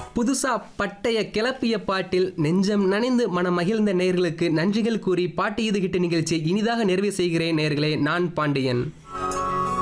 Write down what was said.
புதுசா பட்டைய கிளப்பிய பாட்டில் நெஞ்சம் நனைந்து மனம் மகிழ்ந்த நேயர்களுக்கு நன்றிகள் கூறி பாட்டு இதுகிட்ட நிகழ்ச்சியை இனிதாக நிறைவு செய்கிறேன் நேயர்களே. நான் பாண்டியன்.